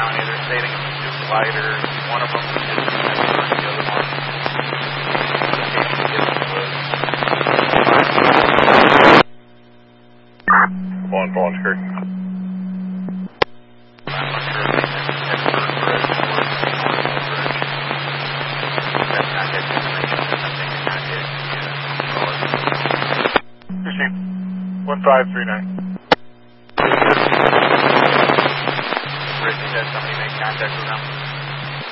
County. They're stating it was just lighter. One of them was just heavier, the other one Voluntary. I'm not sure if they meant Edinburgh Bridge or Northville Bridge. That's not hit information. I think it's not hit. Received. 1539. Bridge said somebody made contact with them.